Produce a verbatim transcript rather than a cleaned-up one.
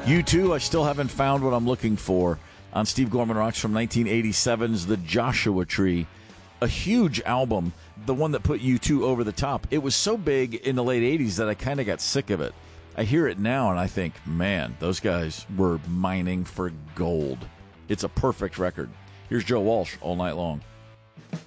U two, I still haven't found what I'm looking for on Steve Gorman Rocks from nineteen eighty-seven's The Joshua Tree. A huge album, the one that put U two over the top. It was so big in the late eighties that I kind of got sick of it. I hear it now and I think, man, those guys were mining for gold. It's a perfect record. Here's Joe Walsh, All Night Long.